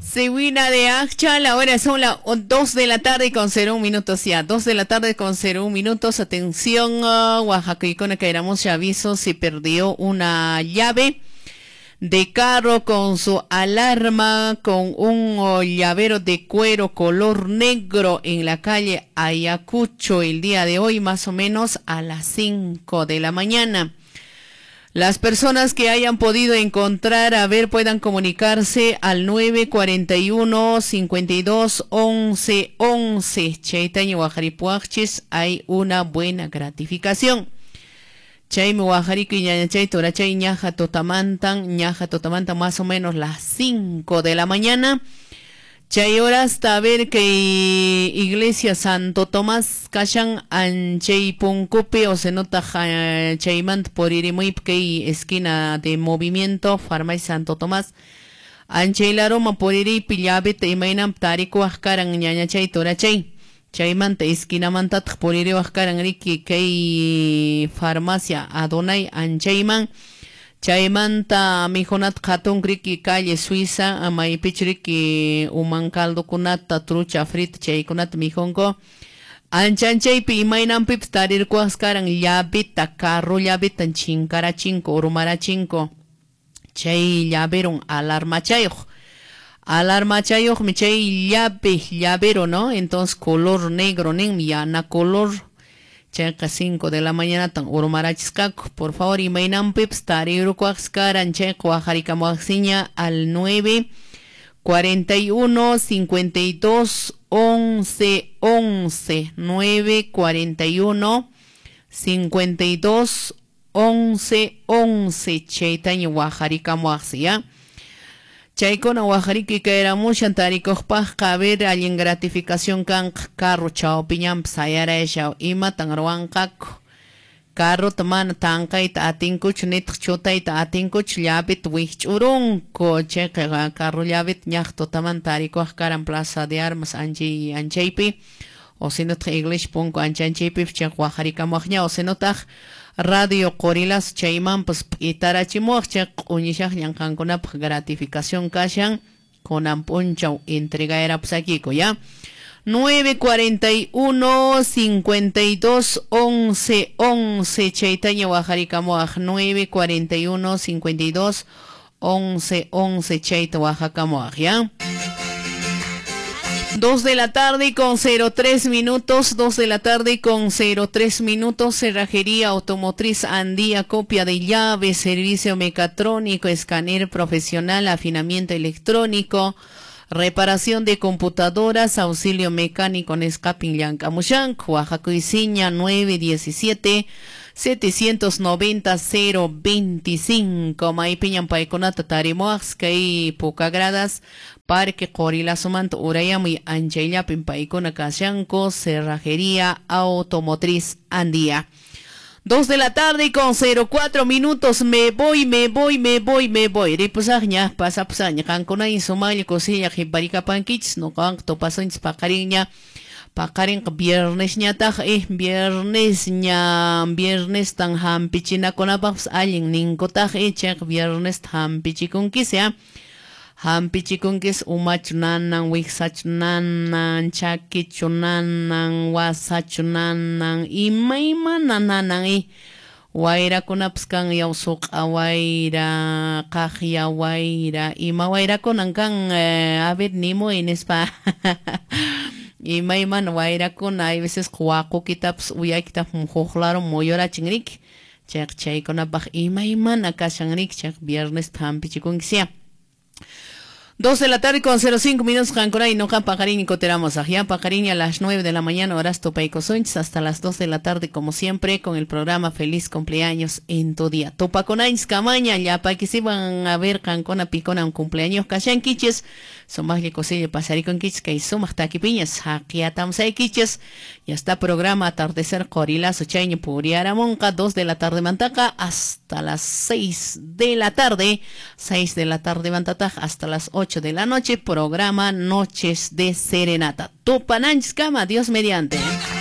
Seguina de Achal, ahora son las 2 de la tarde con 01 minutos ya. 2 de la tarde con 01 minutos. Atención, Oaxaca y Conacairamos aviso, se perdió una llave de carro con su alarma, con un llavero de cuero color negro en la calle Ayacucho el día de hoy, más o menos a las 5 de la mañana. Las personas que hayan podido encontrar, a ver, puedan comunicarse al 941 52 11 11. Chaitaño Guajaripuachis, hay una buena gratificación. Chay Guajarico y Ñañachay Torachay Ñaja Totamantan más o menos las 5 de la mañana. Chay hora hasta ver que Iglesia Santo Tomás Kashan Anchay Puncupe o se nota Chaymant por Irimuip que esquina de movimiento Farmay Santo Tomás Anchay la Roma por Irip Llabet y Mainam Tarico Ascaran Ñañachay Torachay Chaymant esquina Mantat por Iri Ascaran Riki que farmacia Adonai Anchayman Chaymanta mijonat katong riki calle Suiza amay pichrik uman caldo kunata trucha frit chay kunat mijonko anchay pi mainam pip tarir kuaskarang llabita carro llabitan chinkara chinko urumara chinko chay llaveron alarma chayoh mi chay llavero, ¿no? Entonces color negro nen yana color Checa 5 de la mañana tan urumarachiscaco. Por favor, y mainam pips tariru cuaxcaran checo ajaricamoaxiña al 9 41 52 11 11 9 41 52 11 11 cheitaño ajaricamoaxia. Chaykona Oaxaca que era mucha tarikojpaj caber alguien gratificación kan carro chao piñam sayara eshao ima tangroankak carro taman tankay ta atinkuch nit chotay ta atinkuch llabit wichurun coche carro llabit ñajto taman tarikoj karan plaza de armas anchaypi o sinot English punko anchaypi chek Oaxaca mojña o sinotaj Radio Corilas Chayman pues itarachimoch unishaj ñankankuna gratificación kashan con ampunchau entrega era pues aquí ya 941 52 11 11 Chaitaña Oaxaca Moaj 941 52 11 11 Chaita Oaxaca Moaj ya 2 de la tarde con 03 minutos, 2 de la tarde con 03 minutos, cerrajería automotriz Andía, copia de llave, servicio mecatrónico, escáner profesional, afinamiento electrónico, reparación de computadoras, auxilio mecánico en escaping Yancamushanc, Oaxaca y Ciña 917 790 025 Maipiñan Paiconata Tarimoax, que poca gradas Parque Corila Sumanto Urayami Anchayla Pimpaicona Cashanco, cerrajería automotriz Andía. 2 de la tarde con 04 minutos, me voy. Ripusagña, pasapsaña, cancona y somalia, cosilla, jiparica panquich, no canto pasoins pacariña, pacarin viernes ñataj, viernes tan hampichina con abax, alguien nincotaj, chek viernes hampichiconquisea. Hampichikunkis umachunanan, wixachunanan, chakichunanan, wasachunanan, imaymanananan waira kunapskan yausuk awaira, kajya waira, ima waira kunankan abet nimo inespa. Imayman waira kun hay veces kuwaku kitaps uyay kitap mujojlaro moyora chingrik. Chek chay kunapaj imayman akashangrik chek viernes hampichikunkisia. 2 de la tarde con 05 minutos, Jancoray, no Pajarín y Coteramos, Ajá, Pajarín a las 9 de la mañana, horas Topaico Sonch, hasta las 2 de la tarde, como siempre, con el programa Feliz Cumpleaños en tu día. Topaconains, Camaña, ya para que se van a ver Cancona Picona un cumpleaños, Cachan Quiches, son más que cosilla pasarico en Quiches, que son más taquipiñas, Jaquiatamsay Quiches, ya está programa Atardecer Corilazo Chaño Puriara Monca, 2 de la tarde Mantaca, hasta las 6 de la tarde, 6 de la tarde Mantataj, hasta las 8 de la noche, programa Noches de Serenata. Tupananchkama, Dios mediante.